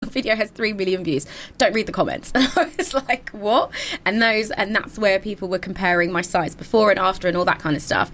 video has 3 million views. Don't read the comments. And I was like, what? And that's where people were comparing my size before and after and all that kind of stuff.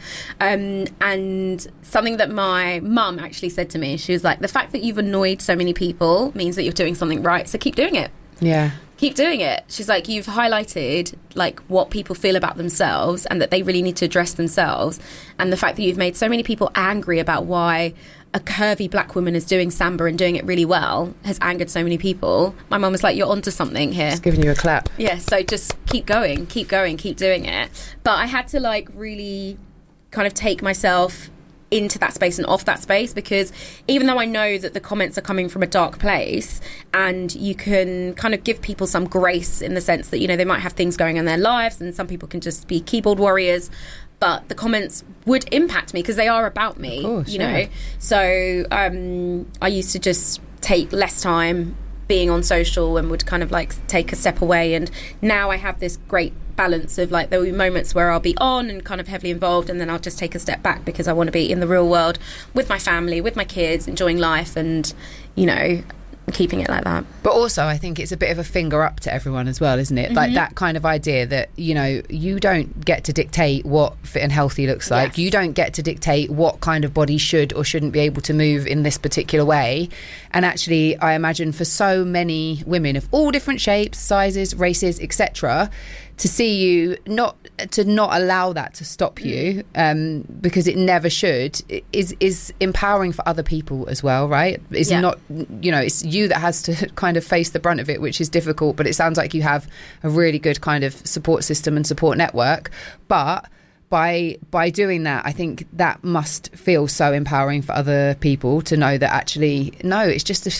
And something that my mum actually said to me, she was like, the fact that you've annoyed so many people means that you're doing something right, so keep doing it. Yeah. Keep doing it. She's like, you've highlighted like what people feel about themselves and that they really need to address themselves. And the fact that you've made so many people angry about why a curvy black woman is doing Samba and doing it really well has angered so many people. My mum was like, you're onto something here. Just giving you a clap. Yeah, so just keep going, keep doing it. But I had to like really kind of take myself into that space and off that space, because even though I know that the comments are coming from a dark place, and you can kind of give people some grace in the sense that, you know, they might have things going on in their lives and some people can just be keyboard warriors, but the comments would impact me because they are about me, course, you know. So I used to just take less time being on social and would kind of like take a step away, and now I have this great balance of like, there will be moments where I'll be on and kind of heavily involved, and then I'll just take a step back because I want to be in the real world with my family, with my kids, enjoying life, and, you know, keeping it like that. But also I think it's a bit of a finger up to everyone as well, isn't it? Like that kind of idea that, you know, you don't get to dictate what fit and healthy looks like. Yes. You don't get to dictate what kind of body should or shouldn't be able to move in this particular way. And actually, I imagine for so many women of all different shapes, sizes, races, etc., to see you not allow that to stop you, because it never should, is empowering for other people as well, right? It's not, you know, it's you that has to kind of face the brunt of it, which is difficult, but it sounds like you have a really good kind of support system and support network. But by doing that, I think that must feel so empowering for other people to know that actually, no, it's just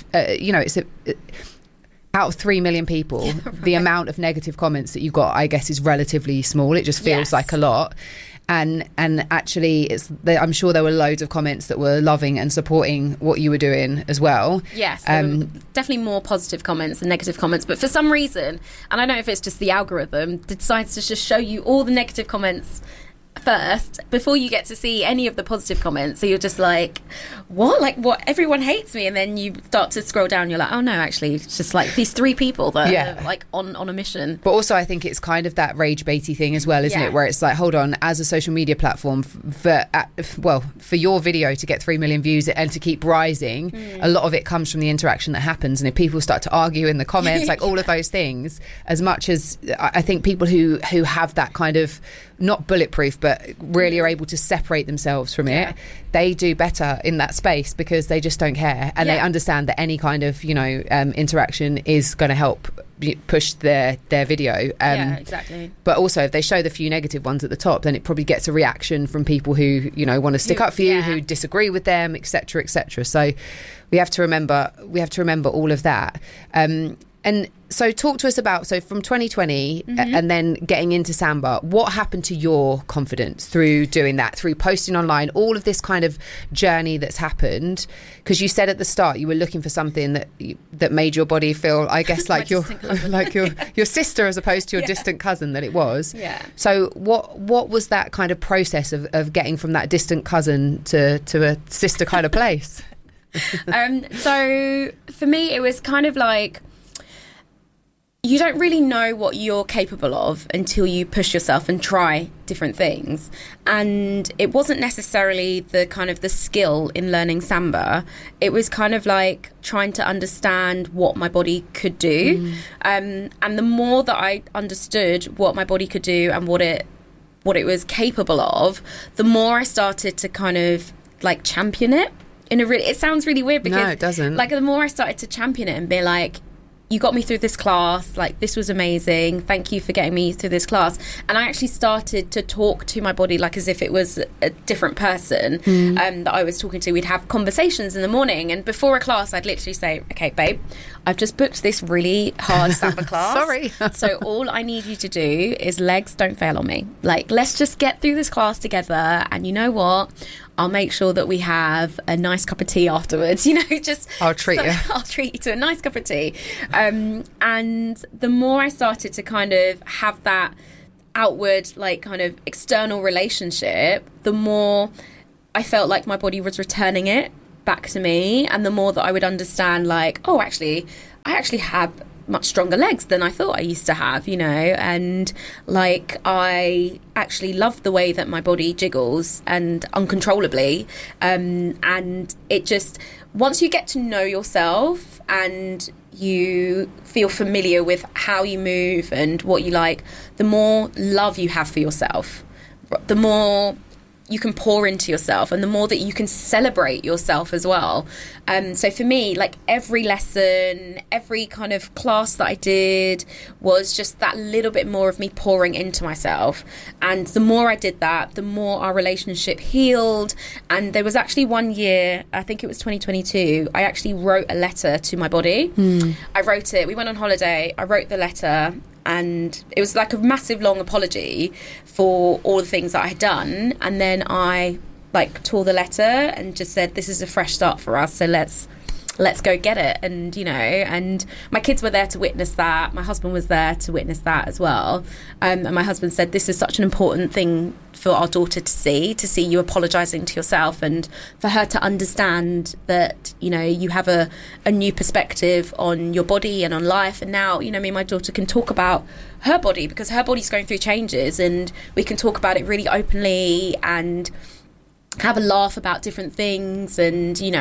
out of 3 million people, the amount of negative comments that you got, I guess, is relatively small. It just feels like a lot. And actually, I'm sure there were loads of comments that were loving and supporting what you were doing as well. Yes, definitely more positive comments than negative comments. But for some reason, and I don't know if it's just the algorithm, decides to just show you all the negative comments first before you get to see any of the positive comments. So you're just like, what, everyone hates me, and then you start to scroll down, you're like, oh no, actually it's just like these 3 people that are like on a mission. But also I think it's kind of that rage baity thing as well, isn't it, where it's like, hold on, as a social media platform, for your video to get 3 million views and to keep rising, a lot of it comes from the interaction that happens. And if people start to argue in the comments, like all of those things, as much as I think people who have that kind of, not bulletproof, but really are able to separate themselves from it, they do better in that space because they just don't care, and they understand that any kind of, you know, interaction is going to help push their video. Exactly. But also, if they show the few negative ones at the top, then it probably gets a reaction from people who, you know, want to stick up for you, who disagree with them, etc., etc. So we have to remember all of that. And so talk to us about, so from 2020 and then getting into Samba, what happened to your confidence through doing that, through posting online, all of this kind of journey that's happened? Because you said at the start you were looking for something that made your body feel, I guess, like your sister as opposed to your distant cousin that it was. Yeah. So what was that kind of process of getting from that distant cousin to a sister kind of place? So for me, it was kind of like, you don't really know what you're capable of until you push yourself and try different things. And it wasn't necessarily the kind of the skill in learning Samba. It was kind of like trying to understand what my body could do. And the more that I understood what my body could do and what it was capable of, the more I started to kind of like champion it. It sounds really weird because no, it doesn't. Like the more I started to champion it and be like, you got me through this class, like this was amazing, thank you for getting me through this class. And I actually started to talk to my body like as if it was a different person that I was talking to. We'd have conversations in the morning, and before a class I'd literally say, okay babe, I've just booked this really hard Samba class. Sorry. So all I need you to do is legs don't fail on me. Like, let's just get through this class together, and you know what? I'll make sure that we have a nice cup of tea afterwards, you know, just... I'll treat you. I'll treat you to a nice cup of tea. And the more I started to kind of have that outward, like, kind of external relationship, the more I felt like my body was returning it back to me, and the more that I would understand, like, oh, actually, I actually have much stronger legs than I thought I used to have, you know, and like I actually love the way that my body jiggles and uncontrollably, and it just, once you get to know yourself and you feel familiar with how you move and what you like, the more love you have for yourself, the more you can pour into yourself, and the more that you can celebrate yourself as well. So for me, like every lesson, every kind of class that I did was just that little bit more of me pouring into myself. And the more I did that, the more our relationship healed. And there was actually one year, I think it was 2022, I actually wrote a letter to my body. I wrote it, we went on holiday, I wrote the letter, and it was like a massive long apology for all the things that I had done. And then I like tore the letter and just said, this is a fresh start for us, so let's go get it. And, you know, and my kids were there to witness that. My husband was there to witness that as well. And my husband said, this is such an important thing for our daughter to see you apologising to yourself, and for her to understand that, you know, you have a new perspective on your body and on life. And now, you know, me and my daughter can talk about her body, because her body's going through changes, and we can talk about it really openly and have a laugh about different things. And, you know,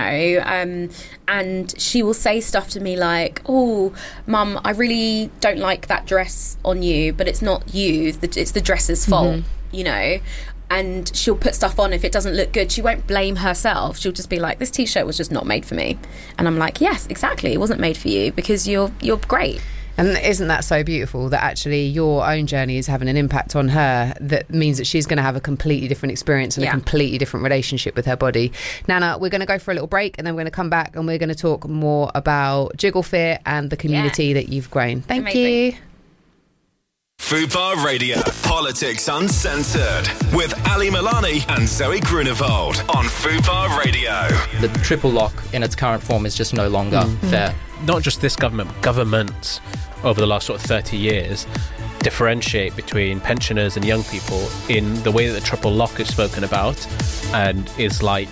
and she will say stuff to me like, oh, Mum, I really don't like that dress on you, but it's not you, it's the dress's fault, you know. And she'll put stuff on, if it doesn't look good, she won't blame herself, she'll just be like, this t-shirt was just not made for me. And I'm like, yes, exactly, it wasn't made for you, because you're great. And isn't that so beautiful that actually your own journey is having an impact on her, that means that she's going to have a completely different experience and a completely different relationship with her body. Nana, we're going to go for a little break, and then we're going to come back and we're going to talk more about Jiggle Fit and the community that you've grown. Thank you. Fubar Radio, Politics Uncensored, with Ali Milani and Zoe Grunewald on Fubar Radio. The triple lock in its current form is just no longer fair. Not just this government, but governments over the last sort of 30 years differentiate between pensioners and young people in the way that the triple lock is spoken about, and is like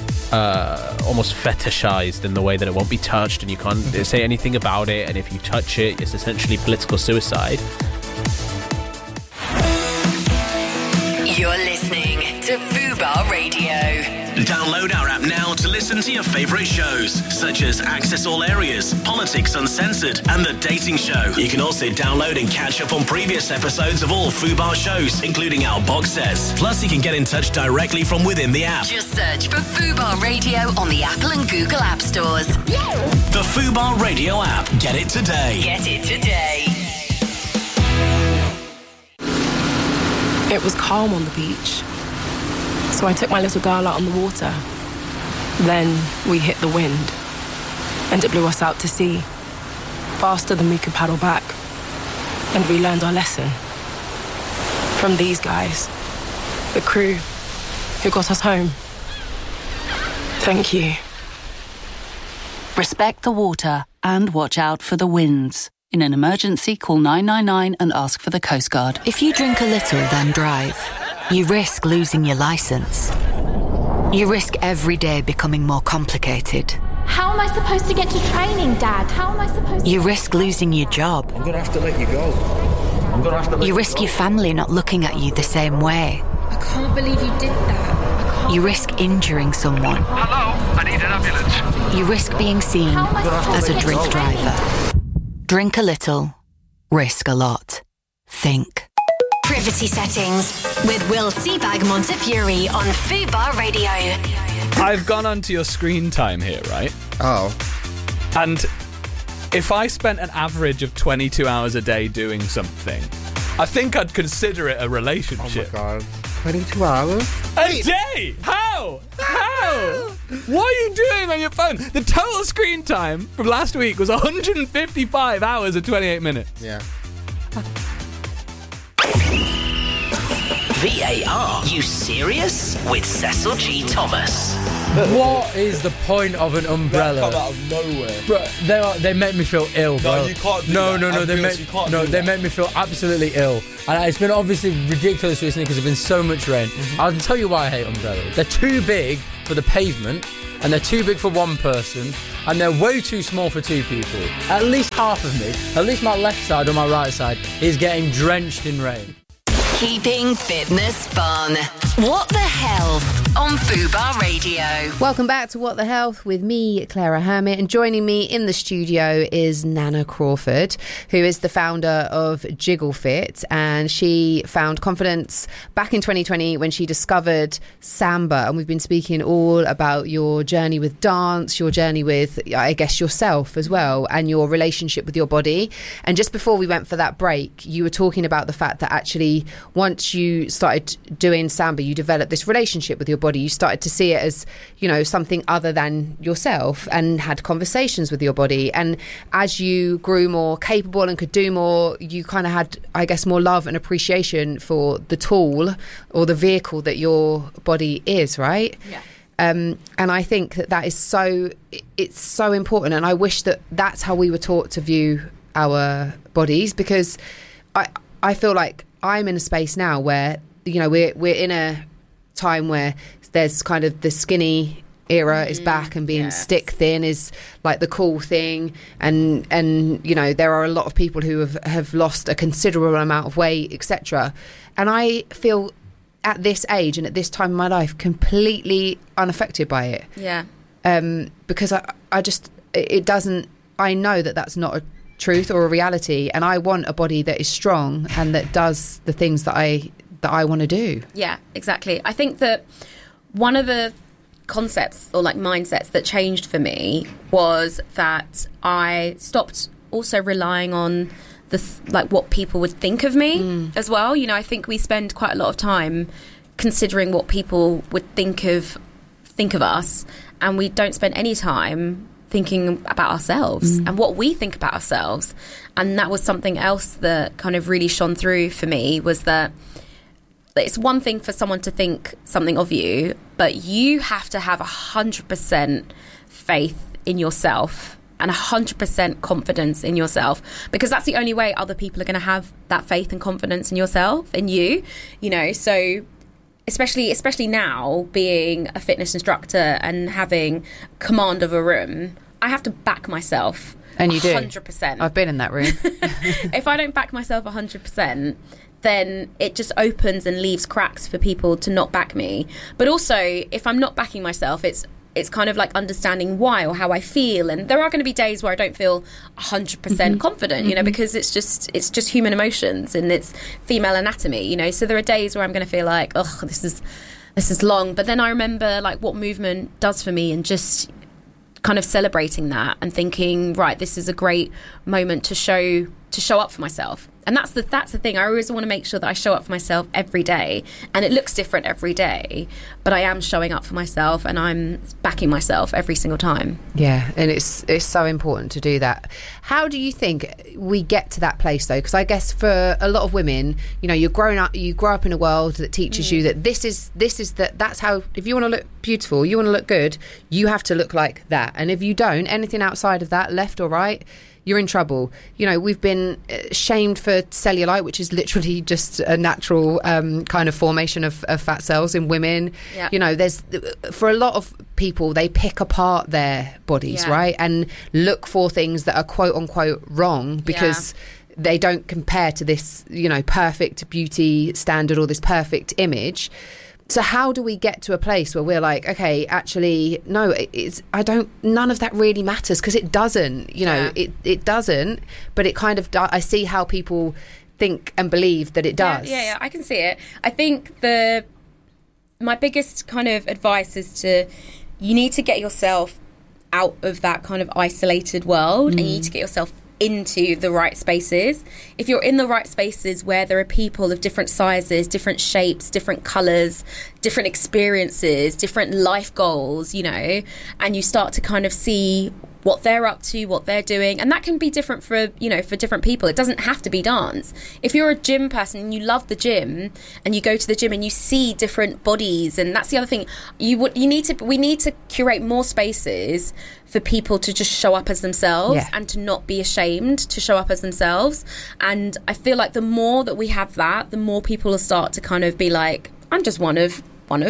almost fetishized in the way that it won't be touched and you can't say anything about it, and if you touch it, it's essentially political suicide. You're listening to Fubar Radio. Download our app now to listen to your favourite shows, such as Access All Areas, Politics Uncensored, and The Dating Show. You can also download and catch up on previous episodes of all Fubar shows, including our box sets. Plus, you can get in touch directly from within the app. Just search for Fubar Radio on the Apple and Google App Stores. The Fubar Radio app. Get it today. Get it today. It was calm on the beach, so I took my little girl out on the water. Then we hit the wind, and it blew us out to sea, faster than we could paddle back. And we learned our lesson from these guys, the crew who got us home. Thank you. Respect the water and watch out for the winds. In an emergency, call 999 and ask for the Coast Guard. If you drink a little, then drive, you risk losing your licence. You risk every day becoming more complicated. How am I supposed to get to training, Dad? How am I supposed to... You risk losing your job. I'm going to have to let you go. You risk your family not looking at you the same way. I can't believe you did that. You risk injuring someone. Hello, I need an ambulance. You risk being seen as a drink driver. Drink a little, risk a lot. Think. Privacy settings with Will Seabag Montefiore on Fubar Radio. I've gone onto your screen time here, right? Oh. And if I spent an average of 22 hours a day doing something, I think I'd consider it a relationship. Oh my God. 22 hours? A day? How? What are you doing on your phone? The total screen time from last week was 155 hours and 28 minutes. Yeah. VAR. You serious? With Cecil G. Thomas. What is the point of an umbrella? They come out of nowhere. Bro, they make me feel ill, bro. No, you can't do that. They make me feel absolutely ill. And it's been obviously ridiculous recently because there's been so much rain. I'll tell you why I hate umbrellas. They're too big for the pavement, and they're too big for one person, and they're way too small for two people. At least half of me, at least my left side or my right side, is getting drenched in rain. Keeping fitness fun. What the Health on Fubar Radio. Welcome back to What the Health with me, Clara Hermit, and joining me in the studio is Nana Crawford, who is the founder of Jiggle Fit, and she found confidence back in 2020 when she discovered Samba, and we've been speaking all about your journey with dance, your journey with, I guess, yourself as well, and your relationship with your body. And just before we went for that break, you were talking about the fact that actually once you started doing Samba, you developed this relationship with your body. You started to see it as, you know, something other than yourself, and had conversations with your body. And as you grew more capable and could do more, you kind of had, I guess, more love and appreciation for the tool or the vehicle that your body is, right? Yeah. And I think that is it's so important. And I wish that that's how we were taught to view our bodies, because I feel like I'm in a space now where, you know, we're in a time where there's kind of the skinny era is back, and being stick thin is like the cool thing, and you know, there are a lot of people who have lost a considerable amount of weight, etc. And I feel at this age and at this time in my life completely unaffected by it. Yeah. Because I know that that's not a truth or a reality, and I want a body that is strong and that does the things that I want to do. Yeah, exactly. I think that one of the concepts or like mindsets that changed for me was that I stopped also relying on like what people would think of me as well. You know, I think we spend quite a lot of time considering what people would think of us, and we don't spend any time thinking about ourselves and what we think about ourselves. And that was something else that kind of really shone through for me, was that it's one thing for someone to think something of you, but you have to have 100% faith in yourself and 100% confidence in yourself, because that's the only way other people are going to have that faith and confidence in yourself, in you, you know. So especially now, being a fitness instructor and having command of a room, I have to back myself. And you do. 100%. I've been in that room. If I don't back myself 100%, then it just opens and leaves cracks for people to not back me. But also, if I'm not backing myself, it's kind of like understanding why or how I feel. And there are going to be days where I don't feel 100% confident, you know, because it's just human emotions and it's female anatomy, you know. So there are days where I'm going to feel like, oh, this is long. But then I remember like what movement does for me, and just kind of celebrating that and thinking, right, this is a great moment to show up for myself. And that's the thing. I always want to make sure that I show up for myself every day, and it looks different every day, but I am showing up for myself and I'm backing myself every single time. Yeah, and it's so important to do that. How do you think we get to that place though? Because I guess for a lot of women, you know, you grow up in a world that teaches you that that's how, if you want to look beautiful, you want to look good, you have to look like that. And if you don't, anything outside of that, left or right, you're in trouble. You know, we've been shamed for cellulite, which is literally just a natural kind of formation of fat cells in women. Yeah. You know, for a lot of people, they pick apart their bodies, right? And look for things that are quote unquote wrong because they don't compare to this, you know, perfect beauty standard or this perfect image. So how do we get to a place where we're like, okay, actually, no, none of that really matters, because it doesn't, you know, it doesn't, but it kind of does. I see how people think and believe that it does. Yeah, I can see it. I think my biggest kind of advice is you need to get yourself out of that kind of isolated world, and you need to get yourself into the right spaces. If you're in the right spaces where there are people of different sizes, different shapes, different colours, different experiences, different life goals, you know, and you start to kind of see what they're up to, what they're doing. And that can be different for different people. It doesn't have to be dance. If you're a gym person and you love the gym and you go to the gym and you see different bodies, and that's the other thing, we need to curate more spaces for people to just show up as themselves and to not be ashamed to show up as themselves. And I feel like the more that we have that, the more people will start to kind of be like, I'm just one of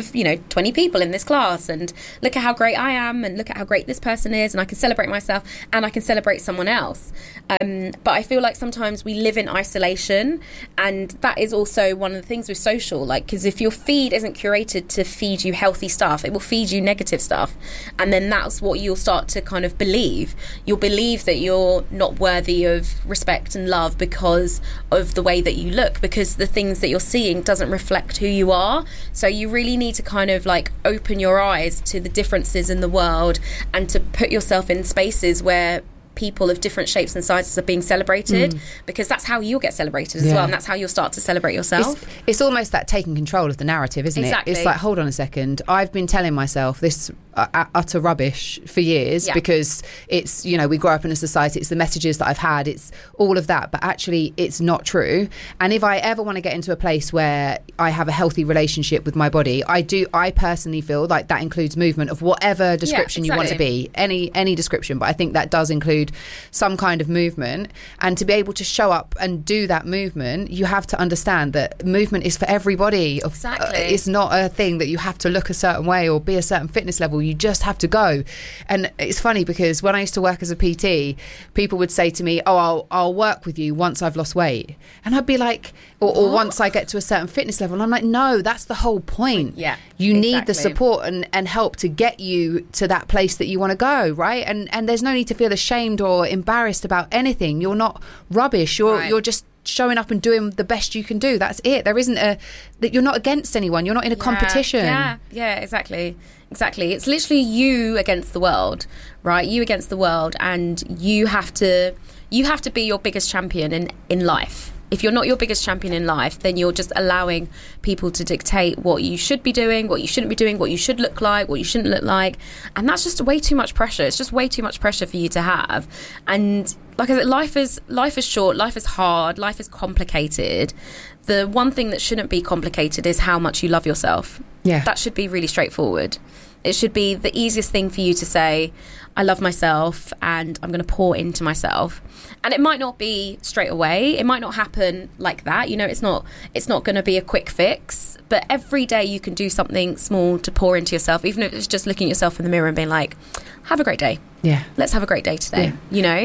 20 people in this class, and look at how great I am, and look at how great this person is, and I can celebrate myself and I can celebrate someone else. But I feel like sometimes we live in isolation, and that is also one of the things with social, like, because if your feed isn't curated to feed you healthy stuff, it will feed you negative stuff, and then that's what you'll start to kind of believe. You'll believe that you're not worthy of respect and love because of the way that you look, because the things that you're seeing doesn't reflect who you are. So you really need to kind of like open your eyes to the differences in the world, and to put yourself in spaces where people of different shapes and sizes are being celebrated, because that's how you'll get celebrated as well, and that's how you'll start to celebrate yourself. It's almost that taking control of the narrative, isn't it? It's like, hold on a second, I've been telling myself this utter rubbish for years because it's, we grow up in a society, it's the messages that I've had, it's all of that, but actually it's not true. And if I ever want to get into a place where I have a healthy relationship with my body, I personally feel like that includes movement of whatever description you want to be, any description, but I think that does include some kind of movement. And to be able to show up and do that movement, you have to understand that movement is for everybody. It's not a thing that you have to look a certain way or be a certain fitness level. You just have to go. And it's funny because when I used to work as a PT, people would say to me, I'll work with you once I've lost weight. And I'd be like, or once I get to a certain fitness level. And I'm like, no, that's the whole point. You need the support and help to get you to that place that you want to go, right? And there's no need to feel ashamed or embarrassed about anything. You're not rubbish. You're just showing up and doing the best you can do. That's it. There isn't that you're not against anyone. You're not in a competition. Yeah, exactly. It's literally you against the world, right? You against the world, and you have to be your biggest champion in life. If you're not your biggest champion in life, then you're just allowing people to dictate what you should be doing, what you shouldn't be doing, what you should look like, what you shouldn't look like. And that's just way too much pressure. It's just way too much pressure for you to have. And like I said, life is short, life is hard, life is complicated. The one thing that shouldn't be complicated is how much you love yourself. Yeah. That should be really straightforward. It should be the easiest thing for you to say, I love myself and I'm going to pour into myself. And it might not be straight away. It might not happen like that. It's not going to be a quick fix. But every day you can do something small to pour into yourself, even if it's just looking at yourself in the mirror and being like, have a great day. Yeah. Let's have a great day today,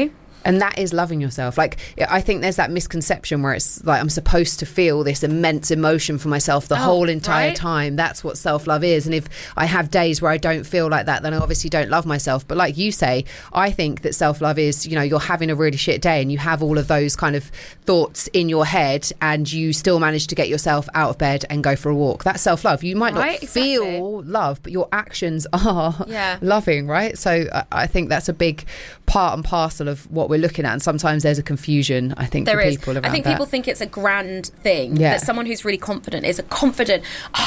And that is loving yourself. Like, I think there's that misconception where it's like I'm supposed to feel this immense emotion for myself the whole entire time. That's what self-love is. And if I have days where I don't feel like that, then I obviously don't love myself. But like you say, I think that self-love is, you're having a really shit day and you have all of those kind of thoughts in your head and you still manage to get yourself out of bed and go for a walk. That's self-love. You might not feel love, but your actions are loving, right? So I think that's a big part and parcel of what we're looking at, and sometimes there's a confusion, I think, for people around that. I think people think it's a grand thing, that someone who's really confident is a confident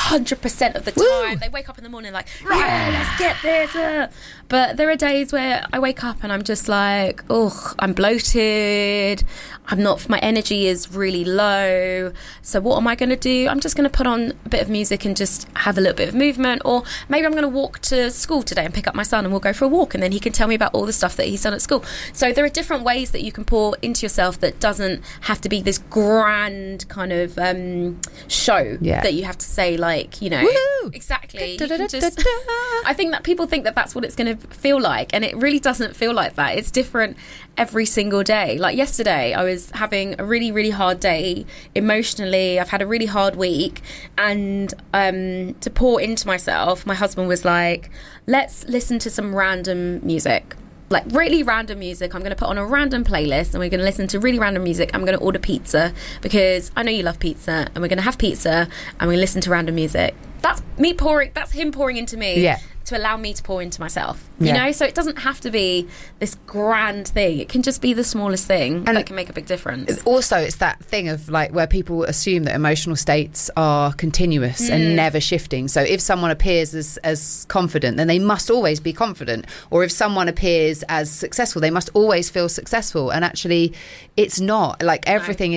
100% of the time. Woo! They wake up in the morning like, let's get this. But there are days where I wake up and I'm just like, I'm bloated, my energy is really low. So what am I going to do? I'm just going to put on a bit of music and just have a little bit of movement. Or maybe I'm going to walk to school today and pick up my son and we'll go for a walk, and then he can tell me about all the stuff that he's done at school. So there are different ways that you can pour into yourself that doesn't have to be this grand kind of show that you have to say, like, Woo-hoo! Exactly. You can just, I think that people think that that's what it's going to feel like, and it really doesn't feel like that. It's different every single day. Like yesterday, I was having a really, really hard day emotionally. I've had a really hard week, and to pour into myself, my husband was like, let's listen to some random music. Like really random music. I'm going to put on a random playlist and we're going to listen to really random music. I'm going to order pizza because I know you love pizza, and we're going to have pizza and we listen to random music. That's him pouring into me to allow me to pour into myself. You know, so it doesn't have to be this grand thing. It can just be the smallest thing that can make a big difference. Also, it's that thing of like where people assume that emotional states are continuous and never shifting. So if someone appears as confident, then they must always be confident. Or if someone appears as successful, they must always feel successful. And actually, it's not. Like everything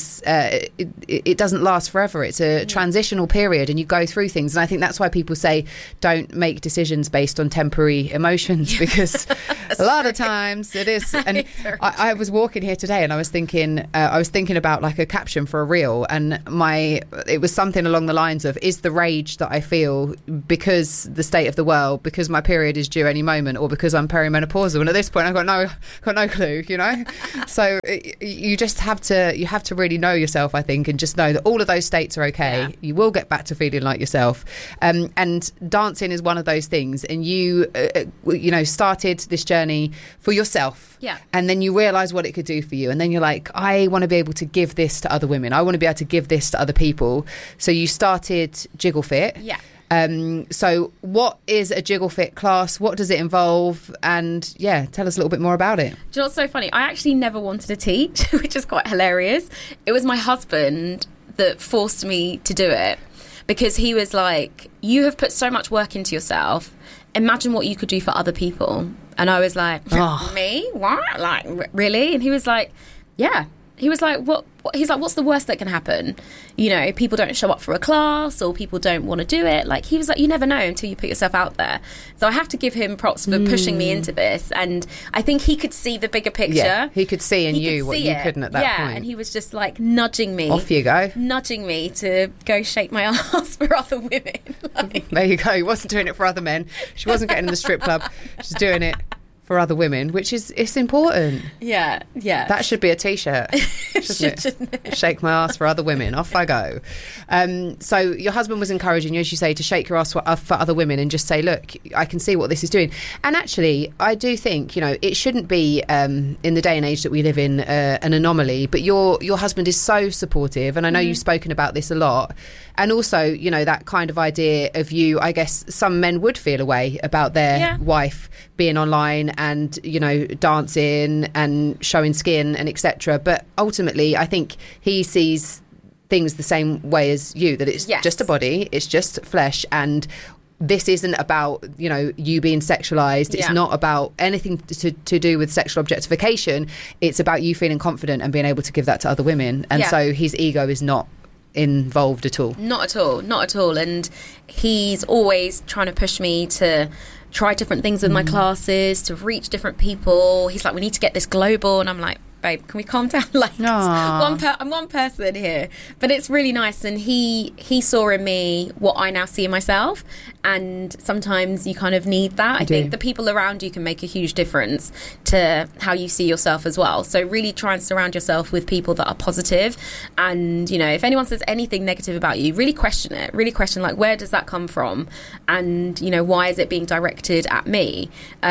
it doesn't last forever. It's a transitional period, and you go through things. And I think that's why people say don't make decisions based on temporary emotions, because a lot of times it is. And I was walking here today and I was thinking about like a caption for a reel, and it was something along the lines of, is the rage that I feel because the state of the world, because my period is due any moment, or because I'm perimenopausal? And at this point I've got no clue, you know. So you just have to really know yourself, I think, and just know that all of those states are okay. You will get back to feeling like yourself, and dancing is one of those things. And you started this journey for yourself, and then you realise what it could do for you, and then you're like, I want to be able to give this to other women, I want to be able to give this to other people. So you started Jiggle Fit. So what is a Jiggle Fit class? What does it involve? And tell us a little bit more about it. Do you know what's so funny? I actually never wanted to teach, which is quite hilarious. It was my husband that forced me to do it, because he was like, you have put so much work into yourself, imagine what you could do for other people. And I was like, me? What? Like, really? And he was like, yeah. He was like, what? He's like, what's the worst that can happen? You know, people don't show up for a class, or people don't want to do it. Like, he was like, you never know until you put yourself out there. So I have to give him props for pushing me into this. And I think he could see the bigger picture. Yeah, he could see in you what you couldn't at that point. Yeah, and he was just like nudging me. Off you go. Nudging me to go shake my ass for other women. Like, there you go. He wasn't doing it for other men. She wasn't getting in the strip club. She's doing it for other women, which is, it's important. Yeah. That should be a t-shirt, shouldn't it? Shake my ass for other women. Off I go. So your husband was encouraging you, as you say, to shake your ass for other women and just say, look, I can see what this is doing. And actually, I do think, you know, it shouldn't be, in the day and age that we live in, an anomaly. But your husband is so supportive, and I know you've spoken about this a lot. And also, you know, that kind of idea of you, I guess some men would feel a way about their wife being online and, you know, dancing and showing skin and etc. But ultimately, I think he sees things the same way as you, that it's just a body, it's just flesh, and this isn't about, you know, you being sexualized. It's not about anything to do with sexual objectification. It's about you feeling confident and being able to give that to other women. And so his ego is not involved at all. Not at all. And he's always trying to push me to try different things with my classes, to reach different people. He's like, we need to get this global. And I'm like, babe, can we calm down? Like, I'm one person here. But it's really nice. And he saw in me what I now see in myself. And sometimes you kind of need that. I think the people around you can make a huge difference to how you see yourself as well. So really try and surround yourself with people that are positive. And, you know, if anyone says anything negative about you, really question it. Really question, like, where does that come from? And, you know, why is it being directed at me?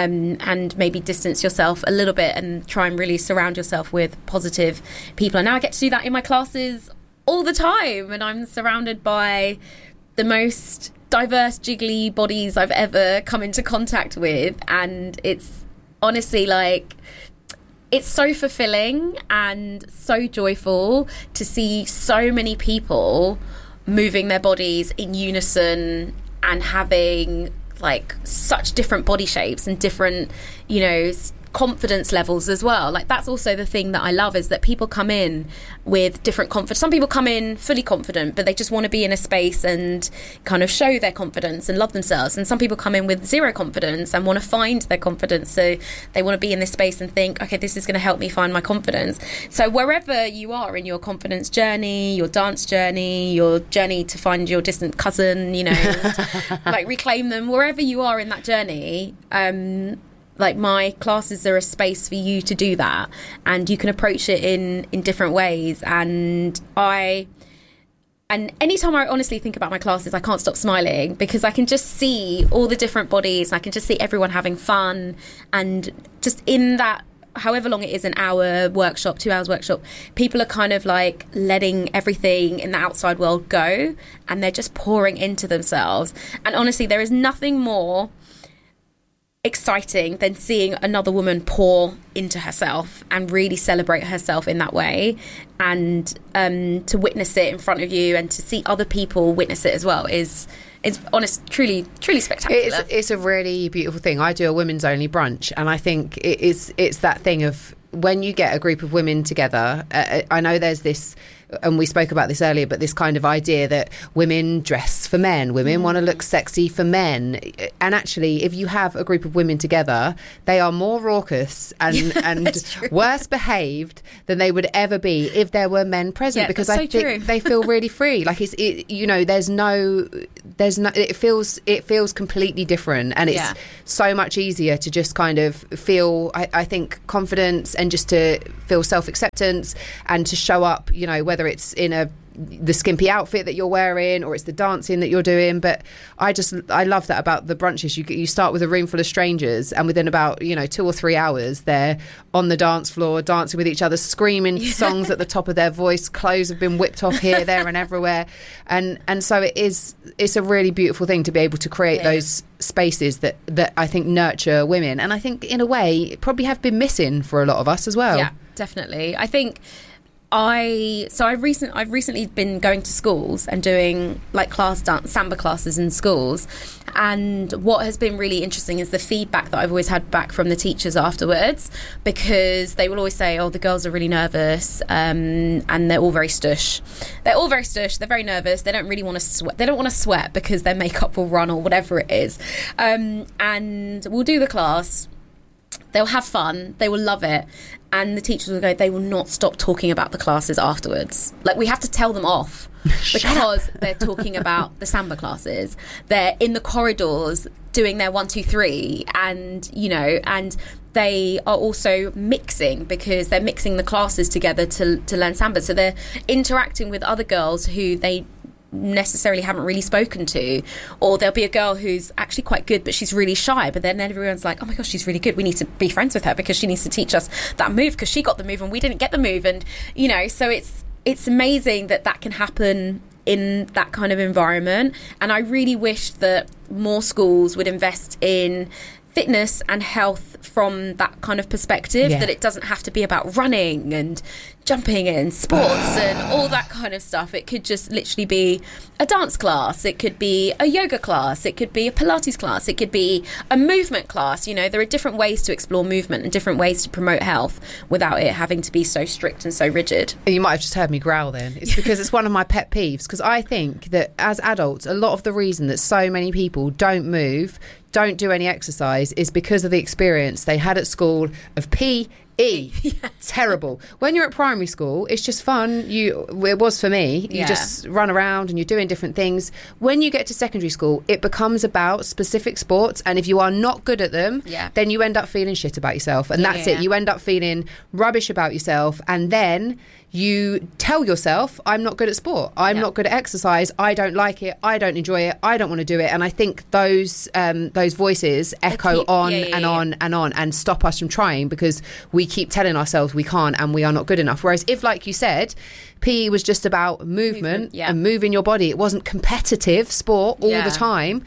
And maybe distance yourself a little bit and try and really surround yourself with positive people. And now I get to do that in my classes all the time. And I'm surrounded by the most diverse jiggly bodies I've ever come into contact with, and it's honestly like, it's so fulfilling and so joyful to see so many people moving their bodies in unison and having like such different body shapes and different, you know, confidence levels as well. Like, that's also the thing that I love, is that people come in with different confidence. Some people come in fully confident, but they just want to be in a space and kind of show their confidence and love themselves. And some people come in with zero confidence and want to find their confidence. So they want to be in this space and think, okay, this is going to help me find my confidence. So wherever you are in your confidence journey, your dance journey, your journey to find your distant cousin, you know, and, like, reclaim them, wherever you are in that journey, like, my classes are a space for you to do that, and you can approach it in different ways. And anytime I honestly think about my classes, I can't stop smiling, because I can just see all the different bodies. I can just see everyone having fun, and just in that, however long it is, an hour workshop, 2 hours workshop, people are kind of like letting everything in the outside world go, and they're just pouring into themselves. And honestly, there is nothing more exciting than seeing another woman pour into herself and really celebrate herself in that way, and to witness it in front of you and to see other people witness it as well is truly spectacular. It's a really beautiful thing. I do a women's only brunch, and I think it's that thing of when you get a group of women together. I know there's this, and we spoke about this earlier, but this kind of idea that women dress for men, women want to look sexy for men. And actually, if you have a group of women together, they are more raucous and worse behaved than they would ever be if there were men present, because I think they feel really free. Like it feels completely different, and it's so much easier to just kind of feel, I think, confidence, and just to feel self-acceptance, and to show up, whether it's in the skimpy outfit that you're wearing or it's the dancing that you're doing. But I love that about the brunches. You start with a room full of strangers, and within about 2 or 3 hours they're on the dance floor dancing with each other, screaming songs at the top of their voice. Clothes have been whipped off here, there and everywhere, and so it's a really beautiful thing to be able to create those spaces that I think nurture women, and I think in a way probably have been missing for a lot of us as well. Yeah, definitely. I think I've recently been going to schools and doing like samba classes in schools, and what has been really interesting is the feedback that I've always had back from the teachers afterwards, because they will always say, oh, the girls are really nervous, and they're all very stush. They're very nervous. They don't really want to sweat. They don't want to sweat because their makeup will run or whatever it is. And we'll do the class. They'll have fun. They will love it. And the teachers will go, they will not stop talking about the classes afterwards. Like, we have to tell them off because they're talking about the samba classes. They're in the corridors doing their 1, 2, 3, and and they are also mixing, because they're mixing the classes together to learn samba. So they're interacting with other girls who they necessarily haven't really spoken to, or there'll be a girl who's actually quite good but she's really shy, but then everyone's like, oh my gosh, she's really good, we need to be friends with her because she needs to teach us that move because she got the move and we didn't get the move. And so it's amazing that can happen in that kind of environment. And I really wish that more schools would invest in fitness and health from that kind of perspective, that it doesn't have to be about running and jumping and sports and all that kind of stuff. It could just literally be a dance class, it could be a yoga class, it could be a Pilates class, it could be a movement class. There are different ways to explore movement and different ways to promote health without it having to be so strict and so rigid. You might have just heard me growl then. It's because it's one of my pet peeves, because I think that as adults, a lot of the reason that so many people don't move, don't do any exercise, is because of the experience they had at school of PE. Terrible. When you're at primary school, it's just fun. It was for me. You just run around and you're doing different things. When you get to secondary school, it becomes about specific sports, and if you are not good at them, then you end up feeling shit about yourself, and that's it. You end up feeling rubbish about yourself, and then you tell yourself, I'm not good at sport, I'm not good at exercise, I don't like it, I don't enjoy it, I don't want to do it. And I think those voices echo on and stop us from trying, because we keep telling ourselves we can't and we are not good enough. Whereas if, like you said, PE was just about movement and moving your body, it wasn't competitive sport all the time,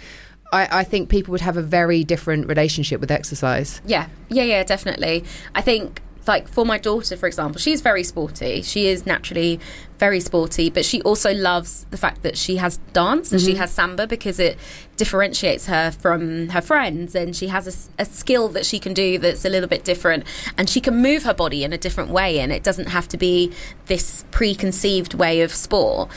I think people would have a very different relationship with exercise. Yeah, definitely. I think, like, for my daughter, for example, she's very sporty. She is naturally very sporty, but she also loves the fact that she has dance and she has samba, because it differentiates her from her friends, and she has a skill that she can do that's a little bit different, and she can move her body in a different way, and it doesn't have to be this preconceived way of sport.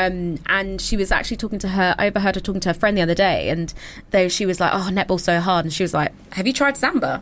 And she was actually overheard her talking to her friend the other day, and she was like, oh, netball's so hard, and she was like, have you tried samba?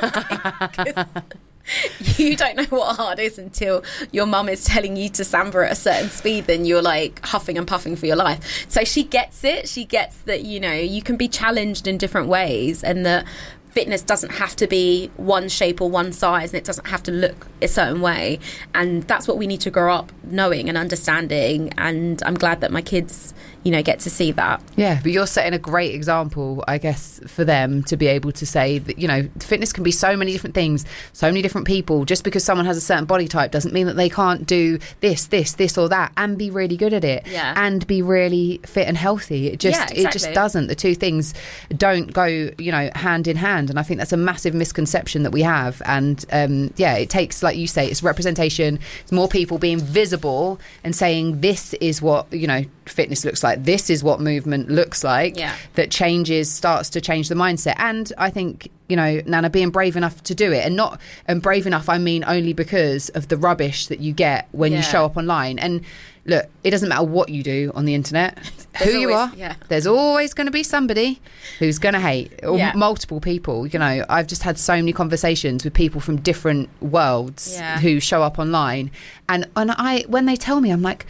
You don't know what hard is until your mum is telling you to samba at a certain speed, then you're like huffing and puffing for your life. So she gets it. She gets that, you can be challenged in different ways, and that fitness doesn't have to be one shape or one size, and it doesn't have to look a certain way. And that's what we need to grow up knowing and understanding. And I'm glad that my kids, get to see that. Yeah, but you're setting a great example, I guess, for them to be able to say that, fitness can be so many different things, so many different people. Just because someone has a certain body type doesn't mean that they can't do this or that and be really good at it and be really fit and healthy. It just doesn't. The two things don't go, hand in hand. And I think that's a massive misconception that we have. And it takes, like you say, it's representation. It's more people being visible and saying this is what, fitness looks like. This is what movement looks like. That starts to change the mindset. And I think, Nana, being brave enough to do it, and brave enough, I mean only because of the rubbish that you get when you show up online. And look, it doesn't matter what you do on the internet, there's always going to be somebody who's going to hate, or multiple people. I've just had so many conversations with people from different worlds who show up online, and when they tell me, I'm like,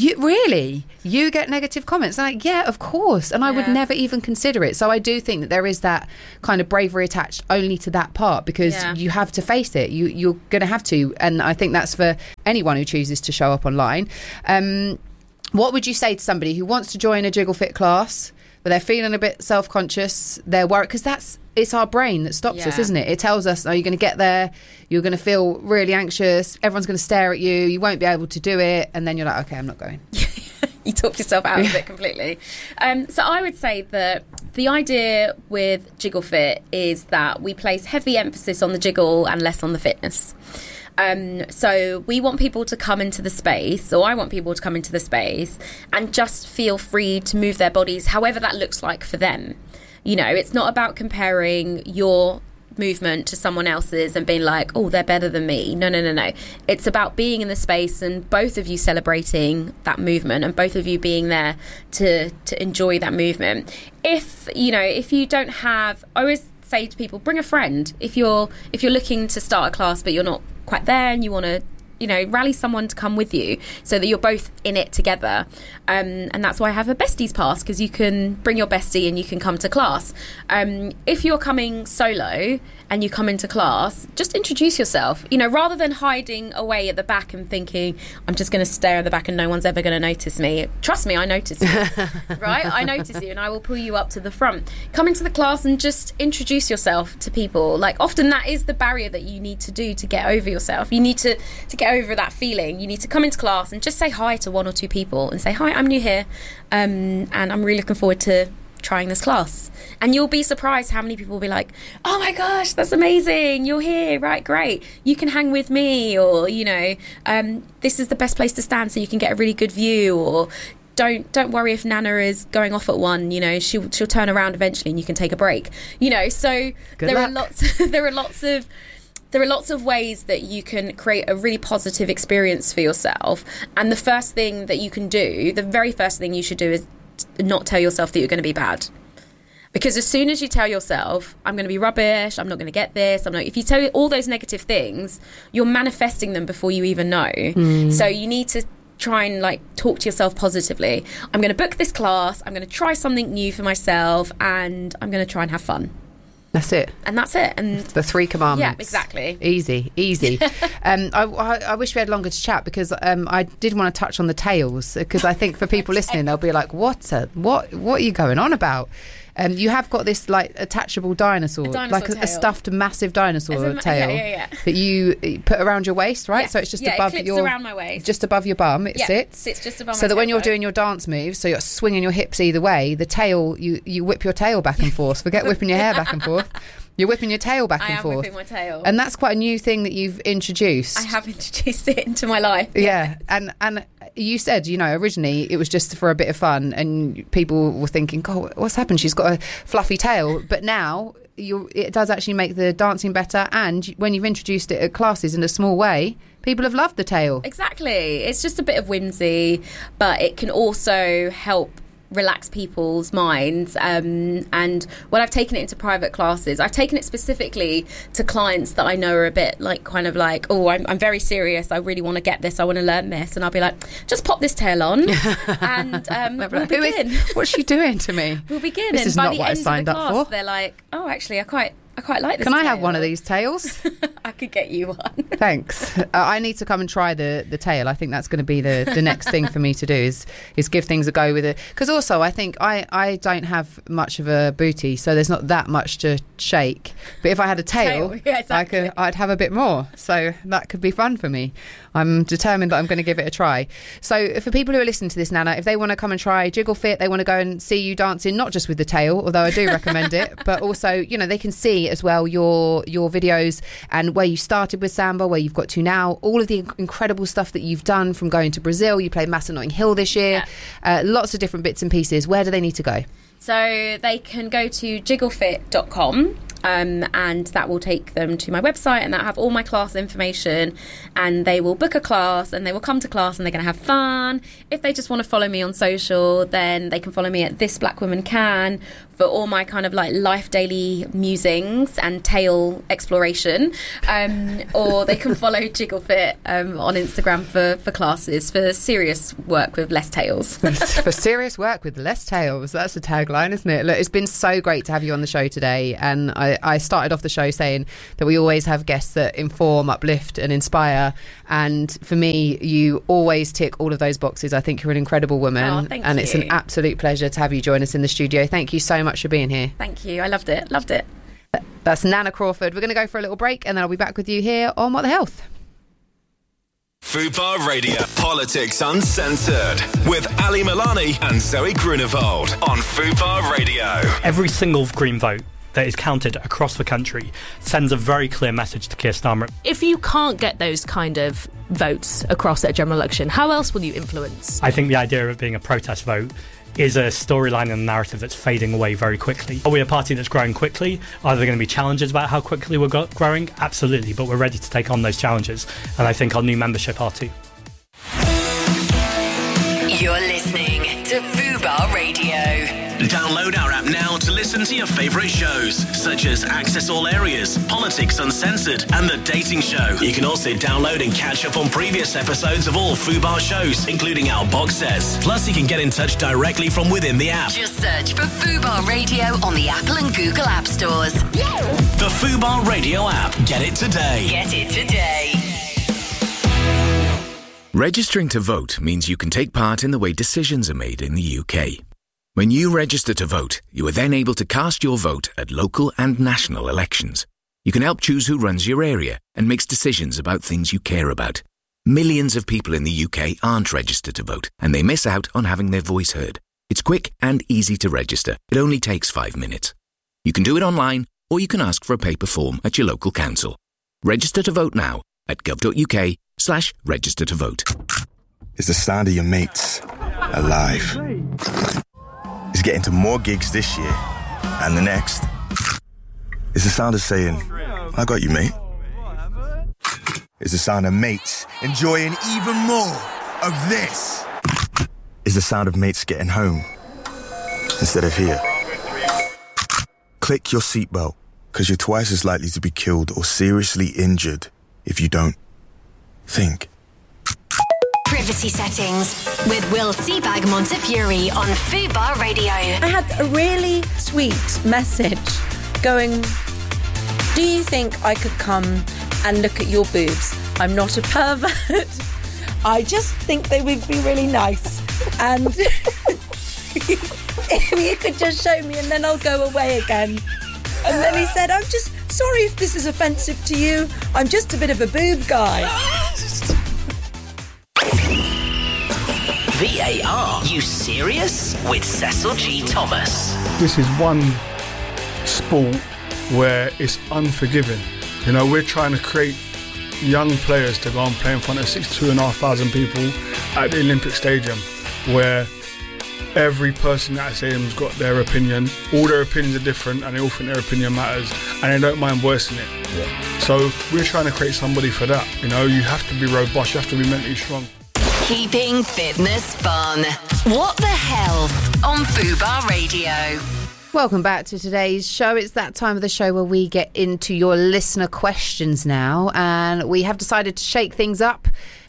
you get negative comments? I'm like, yeah, of course, and I would never even consider it. So I do think that there is that kind of bravery attached only to that part, because you have to face it. You're going to have to, and I think that's for anyone who chooses to show up online. What would you say to somebody who wants to join a Jiggle Fit class, but they're feeling a bit self-conscious, they're worried? Because it's our brain that stops us, isn't it? It tells us, you're going to get there, you're going to feel really anxious, everyone's going to stare at you, you won't be able to do it, and then you're like, okay, I'm not going. You talk yourself out of it completely. So I would say that the idea with Jiggle Fit is that we place heavy emphasis on the jiggle and less on the fitness. So we want people to come into the space, or I want people to come into the space and just feel free to move their bodies however that looks like for them. It's not about comparing your movement to someone else's and being like, oh, they're better than me. No. It's about being in the space and both of you celebrating that movement and both of you being there to enjoy that movement. If you don't have, I always say to people, bring a friend. If you're looking to start a class but you're not quite there and you want to rally someone to come with you so that you're both in it together, and that's why I have a besties pass, because you can bring your bestie and you can come to class. If you're coming solo and you come into class, just introduce yourself, rather than hiding away at the back and thinking I'm just going to stare at the back and no one's ever going to notice me. Trust me, I notice you. Right? I notice you and I will pull you up to the front. Come into the class and just introduce yourself to people. Like, often that is the barrier that you need to do to get over yourself. You need to get over that feeling. You need to come into class and just say hi to one or two people and say, hi, I'm new here, and I'm really looking forward to trying this class. And you'll be surprised how many people will be like, oh my gosh, that's amazing, you're here, right, great, you can hang with me, or this is the best place to stand so you can get a really good view, or don't worry if Nana is going off at 1, she'll turn around eventually and you can take a break, so there are lots of ways that you can create a really positive experience for yourself. And the first thing that you can do, the very first thing you should do, is not tell yourself that you're going to be bad. Because as soon as you tell yourself, I'm going to be rubbish, I'm not going to get this, if you tell all those negative things, you're manifesting them before you even know. So you need to try and talk to yourself positively. I'm going to book this class, I'm going to try something new for myself, and I'm going to try and have fun. That's it. And that's it. And the 3 commandments. Yeah, exactly. Easy. I wish we had longer to chat, because I did want to touch on the tails, because I think for people listening, they'll be like, what are you going on about? You have got this attachable dinosaur, a stuffed massive dinosaur tail that you put around your waist, right? Yes. So it's just above it clips around my waist, just above your bum. It sits just above. So that when you're doing your dance moves, so you're swinging your hips either way, the tail you whip your tail back and forth. Forget whipping your hair back and forth. You're whipping your tail back and forth. I am whipping my tail. And that's quite a new thing that you've introduced. I have introduced it into my life. Yeah. And you said, originally it was just for a bit of fun, and people were thinking, God, what's happened? She's got a fluffy tail. But now it does actually make the dancing better. And when you've introduced it at classes in a small way, people have loved the tail. Exactly. It's just a bit of whimsy, but it can also help relax people's minds, and when I've taken it into private classes, I've taken it specifically to clients that I know are a bit oh, I'm very serious, I really want to get this, I want to learn this, and I'll be like, just pop this tail on and we'll begin. What's she doing to me? We'll begin. This is by not the what end I signed of the up class, for. they're like, oh, actually I I quite like this. Can I tail. have one of these tails? I could get you one. Thanks. I need to come and try the tail. I think that's going to be the next thing for me to do is give things a go with it. Because also I think I don't have much of a booty, so there's not that much to shake. But if I had a tail, yeah, exactly. I'd have a bit more. So that could be fun for me. I'm determined that I'm going to give it a try. So for people who are listening to this, Nana, if they want to come and try Jiggle Fit, they want to go and see you dancing, not just with the tail, although I do recommend it, but also, they can see as well your videos and where you started with Samba, where you've got to now, all of the incredible stuff that you've done from going to Brazil. You played Massa Notting Hill this year, lots of different bits and pieces. Where do they need to go? So they can go to jigglefit.com. And that will take them to my website, and that'll have all my class information, and they will book a class and they will come to class and they're going to have fun. If they just want to follow me on social, then they can follow me at This Black Woman Can for all my kind of like life daily musings and tail exploration, or they can follow Jiggle Fit on Instagram for classes for serious work with less tails. For serious work with less tails. That's a tagline, isn't it? Look, it's been so great to have you on the show today, and I started off the show saying that we always have guests that inform, uplift and inspire, and for me you always tick all of those boxes. I think you're an incredible woman, and it's an absolute pleasure to have you join us in the studio. Thank you so much for being here. Thank you, I loved it. That's Nana Crawford. We're going to go for a little break and then I'll be back with you here on What the Health. Fubar Radio, Politics Uncensored, with Ali Milani and Zoe Grunewald on Fubar Radio. Every single Green vote that is counted across the country sends a very clear message to Keir Starmer. If you can't get those kind of votes across at a general election, how else will you influence? I think the idea of it being a protest vote is a storyline and a narrative that's fading away very quickly. Are we a party that's growing quickly? Are there going to be challenges about how quickly we're growing? Absolutely, but we're ready to take on those challenges, and I think our new membership are too. You're listening to Fubar Radio. Download our app now to listen to your favourite shows, such as Access All Areas, Politics Uncensored, and The Dating Show. You can also download and catch up on previous episodes of all Fubar shows, including our box sets. Plus, you can get in touch directly from within the app. Just search for Fubar Radio on the Apple and Google App Stores. The Fubar Radio app. Get it today. Get it today. Registering to vote means you can take part in the way decisions are made in the UK. When you register to vote, you are then able to cast your vote at local and national elections. You can help choose who runs your area and makes decisions about things you care about. Millions of people in the UK aren't registered to vote, and they miss out on having their voice heard. It's quick and easy to register. It only takes 5 minutes. You can do it online, or you can ask for a paper form at your local council. Register to vote now at gov.uk/register to vote. It's the sound of your mates alive. It's getting to more gigs this year and the next. It's the sound of saying, I got you, mate. It's the sound of mates enjoying even more of this. It's the sound of mates getting home instead of here. Click your seatbelt, because you're twice as likely to be killed or seriously injured if you don't think. Privacy settings with Will Seabag Montefiore on Fubar Radio. I had a really sweet message going, do you think I could come and look at your boobs? I'm not a pervert. I just think they would be really nice. And if you could just show me and then I'll go away again. And then he said, I'm just sorry if this is offensive to you. I'm just a bit of a boob guy. VAR, you serious? With Cecil G. Thomas. This is one sport where it's unforgiving. You know, we're trying to create young players to go and play in front of 62,500 people at the Olympic Stadium, where every person at that stadium's got their opinion. All their opinions are different and they all think their opinion matters and they don't mind voicing it. Yeah. So we're trying to create somebody for that. You know, you have to be robust, you have to be mentally strong. Keeping fitness fun. What the Health on Fubar Radio. Welcome back to today's show. It's that time of the show where we get into your listener questions now, and we have decided to shake things up.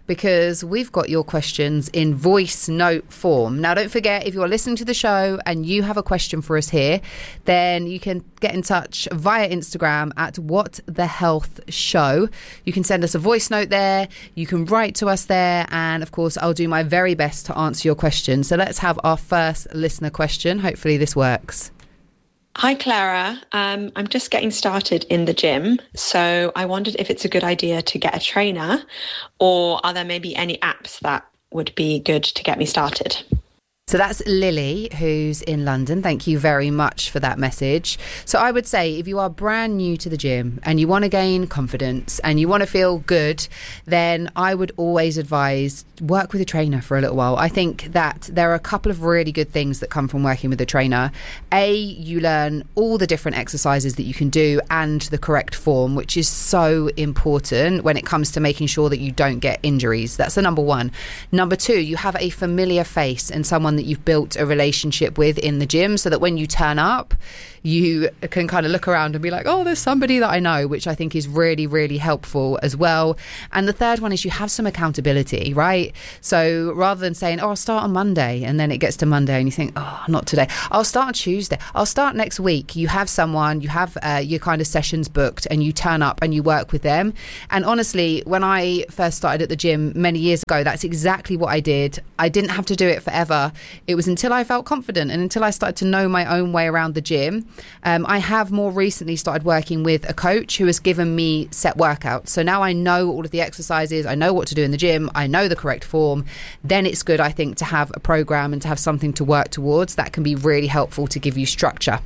because we've got your questions in voice note form. Now, don't forget, if you're listening to the show and you have a question for us here, then you can get in touch via Instagram at What The Health Show. You can send us a voice note there, you can write to us there, and of course I'll do my very best to answer your question. So let's have our first listener question. Hopefully this works. Hi Clara, I'm just getting started in the gym, so I wondered if it's a good idea to get a trainer, or are there maybe any apps that would be good to get me started? So that's Lily, who's in London. Thank you very much for that message. So I would say if you are brand new to the gym and you want to gain confidence and you want to feel good, then I would always advise work with a trainer for a little while. I think that there are a couple of really good things that come from working with a trainer. You learn all the different exercises that you can do and the correct form, which is so important when it comes to making sure that you don't get injuries. That's the number one. Number two, you have a familiar face and someone that you've built a relationship with in the gym, so that when you turn up, you can kind of look around and be like, oh, there's somebody that I know, which I think is really, really helpful as well. And the third one is you have some accountability, right? So rather than saying, oh, I'll start on Monday, and then it gets to Monday and you think, oh, not today, I'll start on Tuesday, I'll start next week. You have someone, you have your kind of sessions booked, and you turn up and you work with them. And honestly, when I first started at the gym many years ago, that's exactly what I did. I didn't have to do it forever. It was until I felt confident and until I started to know my own way around the gym. I have more recently started working with a coach who has given me set workouts. So now I know all of the exercises, I know what to do in the gym, I know the correct form. Then it's good, I think, to have a program and to have something to work towards. That can be really helpful to give you structure.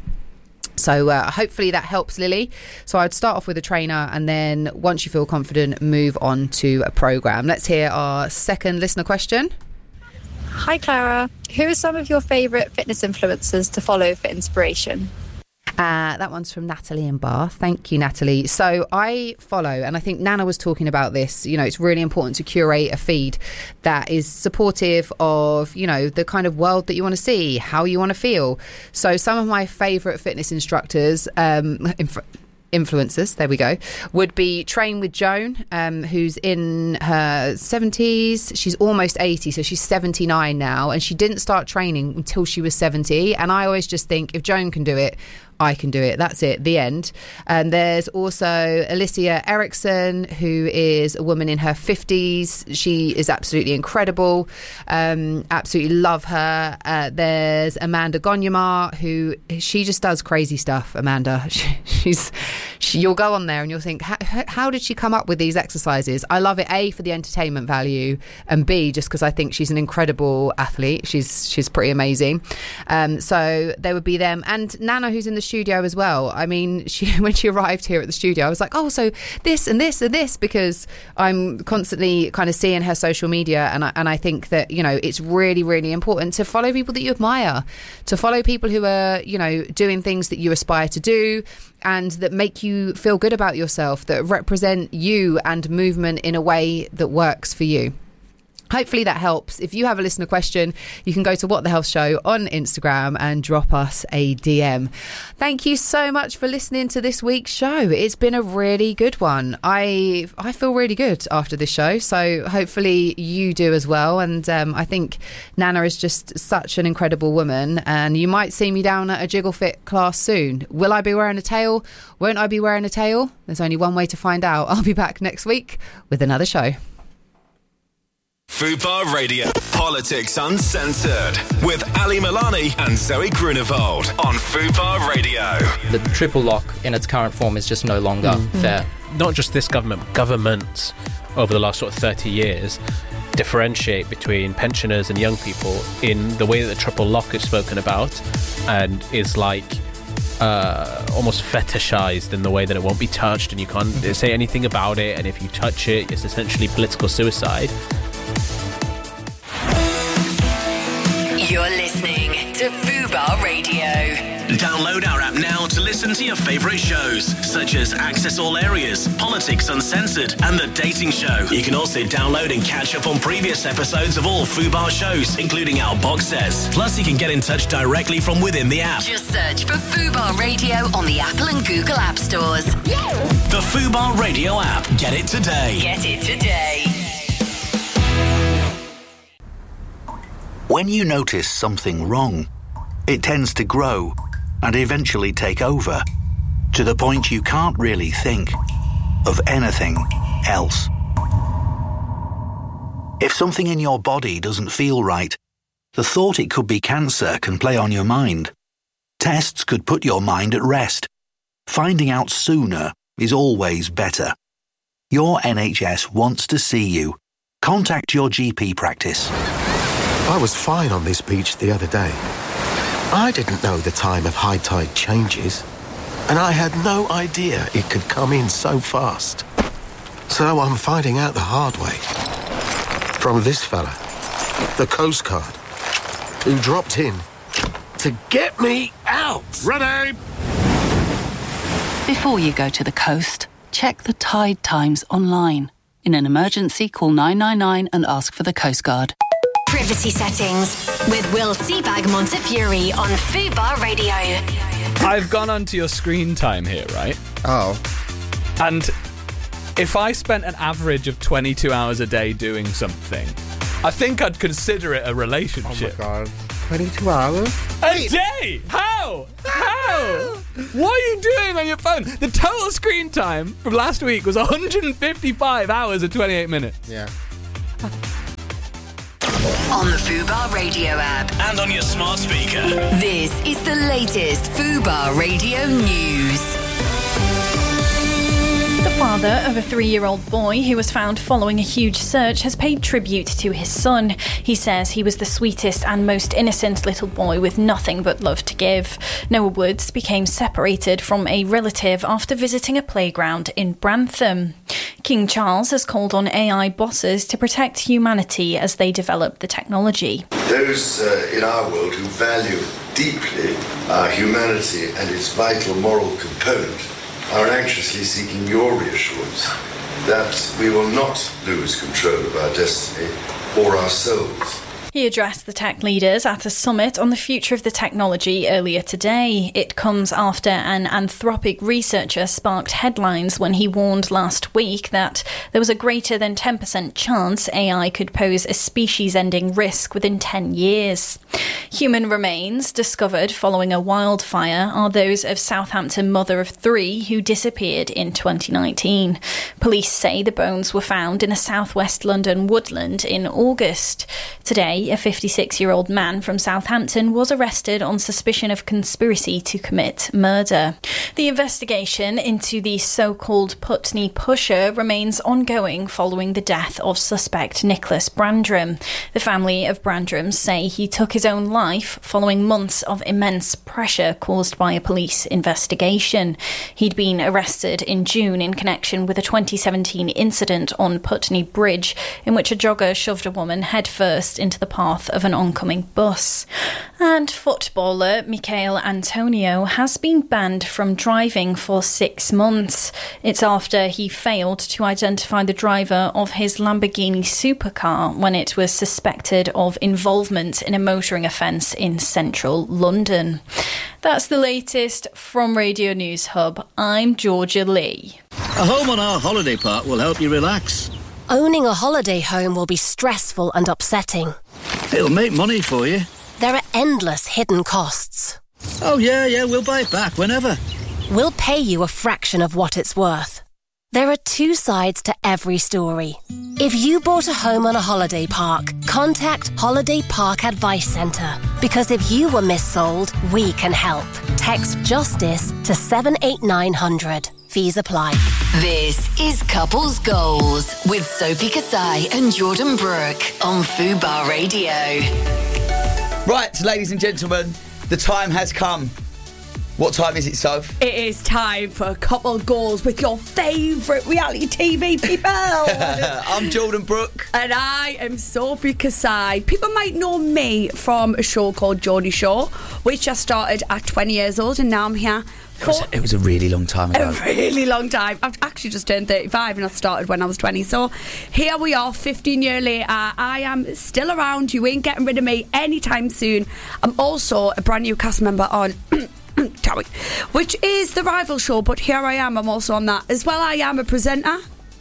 So hopefully that helps, Lily. So I'd start off with a trainer, and then once you feel confident, move on to a program. Let's hear our second listener question. Hi Clara, who are some of your favourite fitness influencers to follow for inspiration? That one's from Natalie in Bath. Thank you, Natalie. So I follow, and I think Nana was talking about this, you know, it's really important to curate a feed that is supportive of, you know, the kind of world that you want to see, how you want to feel. So some of my favourite fitness instructors, influencers, there we go, would be Train with Joan, who's in her 70s. She's almost 80, so she's 79 now, and she didn't start training until she was 70. And I always just think, if Joan can do it, I can do it. That's it, the end. And there's also Alicia Erickson, who is a woman in her 50s. She is absolutely incredible. Absolutely love her. There's Amanda Gonyamar, who she just does crazy stuff, Amanda. You'll go on there and you'll think, how did she come up with these exercises? I love it, A, for the entertainment value, and B, just because I think she's an incredible athlete. She's pretty amazing. So there would be them. And Nana, who's in the studio as well. I mean, when she arrived here at the studio, I was like, oh, so this and this and this, because I'm constantly kind of seeing her social media, and I think that, you know, it's really, really important to follow people that you admire, to follow people who are, you know, doing things that you aspire to do and that make you feel good about yourself, that represent you and movement in a way that works for you. Hopefully that helps. If you have a listener question, you can go to What The Health Show on Instagram and drop us a DM. Thank you so much for listening to this week's show. It's been a really good one. I feel really good after this show, so hopefully you do as well. And I think Nana is just such an incredible woman, and you might see me down at a Jiggle Fit class soon. Will I be wearing a tail? Won't I be wearing a tail? There's only one way to find out. I'll be back next week with another show. Fubar Radio, Politics Uncensored, with Ali Milani and Zoe Grunewald on Fubar Radio. The triple lock in its current form is just no longer fair. Not just this government, but governments over the last sort of 30 years differentiate between pensioners and young people in the way that the triple lock is spoken about, and is like almost fetishized in the way that it won't be touched and you can't say anything about it, and if you touch it, it's essentially political suicide. You're listening to Fubar Radio. Download our app now to listen to your favourite shows, such as Access All Areas, Politics Uncensored, and The Dating Show. You can also download and catch up on previous episodes of all Fubar shows, including our box sets. Plus, you can get in touch directly from within the app. Just search for Fubar Radio on the Apple and Google App Stores. The Fubar Radio app. Get it today. Get it today. When you notice something wrong, it tends to grow and eventually take over, to the point you can't really think of anything else. If something in your body doesn't feel right, the thought it could be cancer can play on your mind. Tests could put your mind at rest. Finding out sooner is always better. Your NHS wants to see you. Contact your GP practice. I was fine on this beach the other day. I didn't know the time of high tide changes, and I had no idea it could come in so fast. So I'm finding out the hard way. From this fella, the Coast Guard, who dropped in to get me out. Ready! Before you go to the coast, check the tide times online. In an emergency, call 999 and ask for the Coast Guard. Privacy Settings with Will Seabag Montefiore on Fubar Radio. I've gone onto your screen time here, right? Oh. And if I spent an average of 22 hours a day doing something, I think I'd consider it a relationship. Oh my God. 22 hours? A day? How? What are you doing on your phone? The total screen time from last week was 155 hours and 28 minutes. Yeah. On the Fubar Radio app. And on your smart speaker. This is the latest Fubar Radio news. The father of a 3-year-old boy who was found following a huge search has paid tribute to his son. He says he was the sweetest and most innocent little boy with nothing but love to give. Noah Woods became separated from a relative after visiting a playground in Brantham. King Charles has called on AI bosses to protect humanity as they develop the technology. Those in our world who value deeply our humanity and its vital moral component are anxiously seeking your reassurance that we will not lose control of our destiny or our souls. He addressed the tech leaders at a summit on the future of the technology earlier today. It comes after an Anthropic researcher sparked headlines when he warned last week that there was a greater than 10% chance AI could pose a species-ending risk within 10 years. Human remains discovered following a wildfire are those of Southampton mother of 3 who disappeared in 2019. Police say the bones were found in a southwest London woodland in August. Today, a 56-year-old man from Southampton was arrested on suspicion of conspiracy to commit murder. The investigation into the so-called Putney Pusher remains ongoing following the death of suspect Nicholas Brandram. The family of Brandram say he took his own life following months of immense pressure caused by a police investigation. He'd been arrested in June in connection with a 2017 incident on Putney Bridge in which a jogger shoved a woman headfirst into the path of an oncoming bus. And footballer Michail Antonio has been banned from driving for 6 months. It's after he failed to identify the driver of his Lamborghini supercar when it was suspected of involvement in a motoring offence in central London. That's the latest from Radio News Hub. I'm Georgia Lee. A home on our holiday park will help you relax. Owning a holiday home will be stressful and upsetting. It'll make money for you. There are endless hidden costs. Oh, yeah, we'll buy it back whenever. We'll pay you a fraction of what it's worth. There are 2 sides to every story. If you bought a home on a holiday park, contact Holiday Park Advice Centre. Because if you were missold, we can help. Text JUSTICE to 78900. Fees apply. This is Couples Goals with Sophie Kasai and Jordan Brooke on Fubar Radio. Right, ladies and gentlemen, the time has come. What time is it, Soph? It is time for Couple Goals with your favourite reality TV people. I'm Jordan Brooke. And I am Sophie Kasai. People might know me from a show called Geordie Show, which I started at 20 years old, and now I'm here. It was a really long time ago. A really long time. I've actually just turned 35 and I started when I was 20. So here we are, 15 years later. I am still around. You ain't getting rid of me anytime soon. I'm also a brand new cast member on which is the rival show, but here I am. I'm also on that as well. I am a presenter.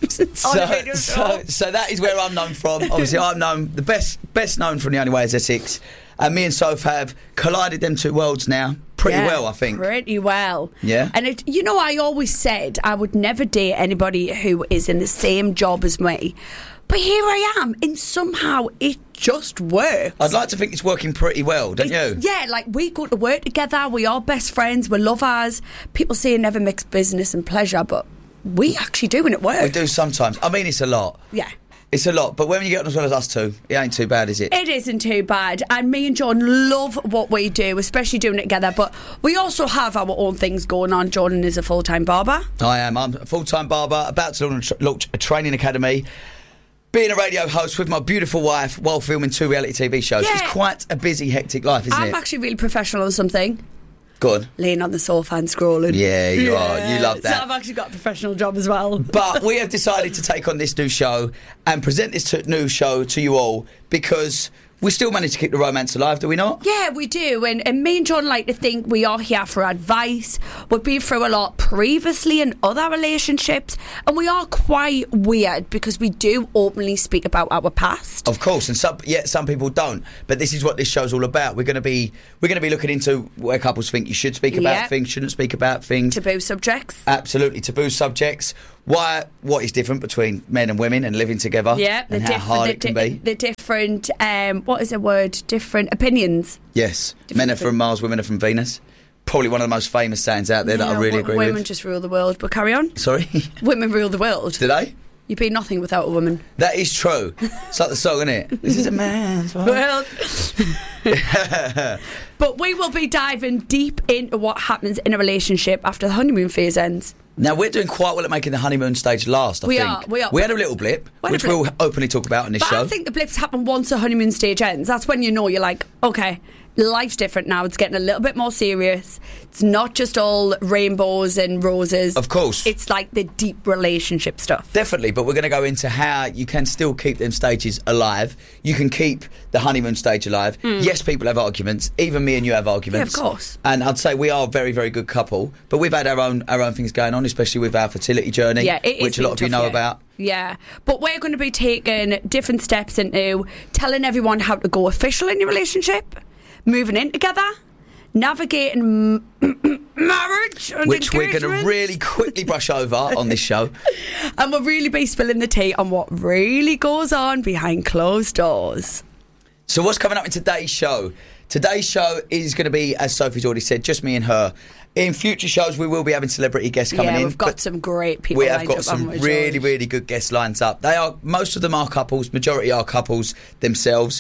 So that is where I'm known from. Obviously, I'm known the best known from The Only Way Is Essex. And me and Soph have collided them two worlds now pretty well, I think. Pretty well. Yeah. And I always said I would never date anybody who is in the same job as me. But here I am, and somehow it just works. I'd like to think it's working pretty well, don't you? Yeah, like we go to work together, we are best friends, we're lovers. People say you never mix business and pleasure, but we actually do, and it works. We do sometimes. I mean, it's a lot. Yeah. It's a lot, but when you get on as well as us two, it ain't too bad, is it? It isn't too bad. And me and John love what we do, especially doing it together. But we also have our own things going on. Jordan is a full-time barber. I am. I'm a full-time barber, about to launch a training academy. Being a radio host with my beautiful wife while filming 2 reality TV shows. Yeah. It's quite a busy, hectic life, isn't it? I'm actually really professional on something. Go on. Laying on the sofa and scrolling. Yeah, you are. You love that. So I've actually got a professional job as well. But we have decided to take on this new show and present this new show to you all because we still manage to keep the romance alive, do we not? Yeah, we do. And me and John like to think we are here for advice. We've been through a lot previously in other relationships, and we are quite weird because we do openly speak about our past. Of course, and some people don't. But this is what this show's all about. We're going to be looking into where couples think you should speak about things, shouldn't speak about things. Taboo subjects. Absolutely, taboo subjects. What is different between men and women and living together? Yeah, and how hard it can be. The different, what is the word? Different opinions. Yes, men are from Mars, women are from Venus. Probably one of the most famous sayings out there that I really agree with. Women just rule the world, but carry on. Sorry? Women rule the world. Do they? You'd be nothing without a woman. That is true. It's like the song, isn't it? This is a man's world. But we will be diving deep into what happens in a relationship after the honeymoon phase ends. Now, we're doing quite well at making the honeymoon stage last, I think. We are. We had a little blip, which we'll openly talk about on this show. I think the blips happen once the honeymoon stage ends. That's when you know you're like, okay, life's different now. It's getting a little bit more serious. It's not just all rainbows and roses. Of course. It's like the deep relationship stuff. Definitely, but we're going to go into how you can still keep them stages alive. You can keep the honeymoon stage alive. Yes, people have arguments. Even me and you have arguments. Yeah, of course. And I'd say we are a very, very good couple. But we've had our own things going on, especially with our fertility journey, which a lot of you know about. Yeah, but we're going to be taking different steps into telling everyone how to go official in your relationship, moving in together, navigating marriage and which we're going to really quickly brush over on this show. And we'll really be spilling the tea on what really goes on behind closed doors. So what's coming up in today's show? Today's show is going to be, as Sophie's already said, just me and her. In future shows, we will be having celebrity guests coming in. Yeah, we've got some great people lined up. We have got some really, really good guest lines up. Most of them are couples, majority are couples themselves.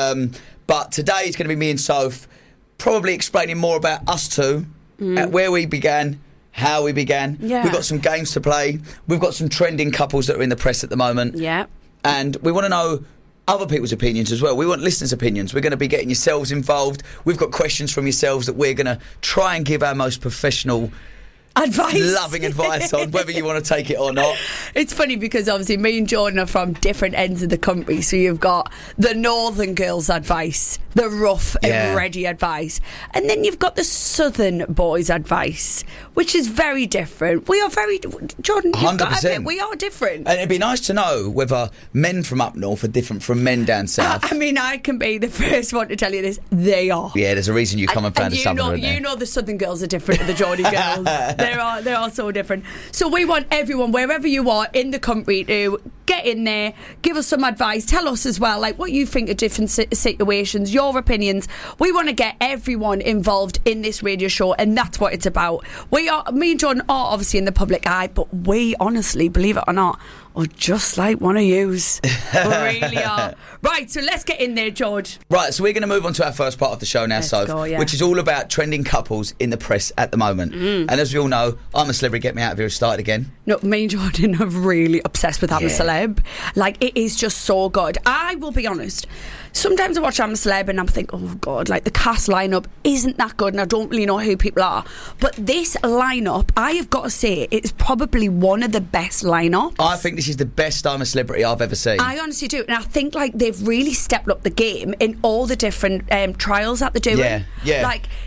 But today it's going to be me and Soph, probably explaining more about us two, where we began, how we began. Yeah. We've got some games to play. We've got some trending couples that are in the press at the moment. Yeah. And we want to know other people's opinions as well. We want listeners' opinions. We're going to be getting yourselves involved. We've got questions from yourselves that we're going to try and give our most professional advice, loving advice on, whether you want to take it or not. It's funny because obviously me and Jordan are from different ends of the country, so you've got the northern girls' advice, the rough and ready advice, and then you've got the southern boys' advice, which is very different. We are very, Jordan, 100%. We are different. And it'd be nice to know whether men from up north are different from men down south. I mean, I can be the first one to tell you this. They are. Yeah, there's a reason you come and found a southerner. You know the southern girls are different to the Geordie girls. They are so different. So we want everyone, wherever you are in the country, to get in there, give us some advice, tell us as well, like what you think of different situations, your opinions. We want to get everyone involved in this radio show, and that's what it's about. Me and John are obviously in the public eye, but we honestly, believe it or not, are just like one of yous. We really are. Right, so let's get in there, George. Right, so we're going to move on to our first part of the show now, Soph, which is all about trending couples in the press at the moment. And as we all know, I'm a Celebrity Get Me Out of Here started again. No, me and Jordan are really obsessed with I'm a Celeb. Like, it is just so good. I will be honest, sometimes I watch I'm a Celeb and I'm thinking, oh God, like the cast lineup isn't that good and I don't really know who people are. But this lineup, I have got to say, it's probably one of the best lineups. I think this is the best I'm a Celebrity I've ever seen. I honestly do. And I think like they've really stepped up the game in all the different trials that they're doing. Yeah. Like,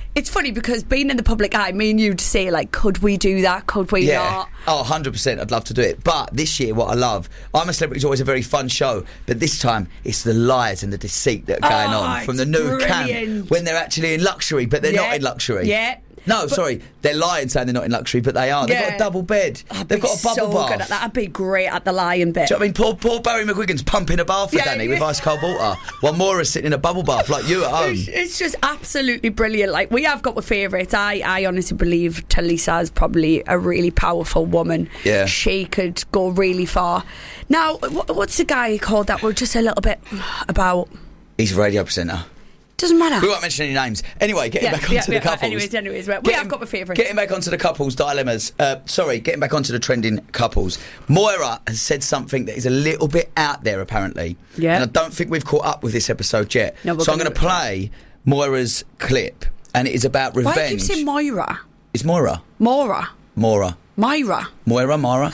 It's funny because being in the public eye, me and you'd say, like, could we do that? Could we not? Oh, 100%. I'd love to do it. But this year, what I love, I'm a Celebrity is always a very fun show, but this time it's the lies and the deceit that are going on from the new camp when they're actually in luxury, but they're not in luxury. Yeah. No, sorry, they're lying saying they're not in luxury, but they are. They've got a double bed. They've got a bubble bath. Good at that. I'd be great at the lying bit. Do you know what I mean? Poor Barry McGuigan's pumping a bath for Danny with ice cold water, while Moira's sitting in a bubble bath like you at home. It's just absolutely brilliant. Like, we have got the favourites. I honestly believe Talisa is probably a really powerful woman. Yeah. She could go really far. Now, what's the guy called that we're just a little bit about? He's a radio presenter. Doesn't matter. We won't mention any names. Anyway, getting back onto the couples. Anyways, we have got the favourites. Getting back onto the couples dilemmas. Getting back onto the trending couples. Moira has said something that is a little bit out there, apparently. Yeah. And I don't think we've caught up with this episode yet. No, so I'm going to play Moira's clip, and it is about revenge. Why do you say Moira? It's Moira. Mora. Moira. Myra. Moira, Mara.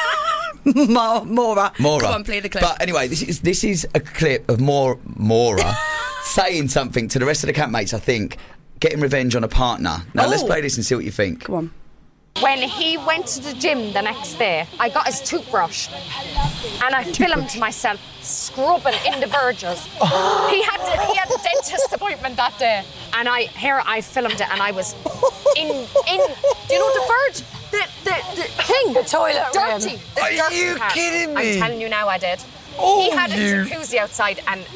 Mora. Mora. Come on, play the clip. But anyway, this is a clip of Mora saying something to the rest of the campmates, I think, getting revenge on a partner. Now, let's play this and see what you think. Come on. When he went to the gym the next day, I got his toothbrush and I filmed myself scrubbing in the verges. He had a dentist appointment that day, and I filmed it, and I was in. Do you know the verge? The thing, the toilet dirty. Are you kidding me? I'm telling you now, I did. Oh, he had a jacuzzi outside, and